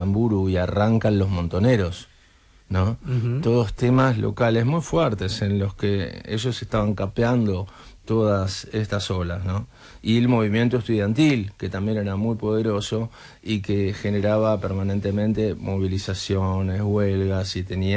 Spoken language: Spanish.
Aramburu y arrancan los montoneros, ¿no? Todos temas locales muy fuertes en los que ellos estaban capeando todas estas olas, ¿no? Y el movimiento estudiantil, que también era muy poderoso y que generaba permanentemente movilizaciones, huelgas, y tenía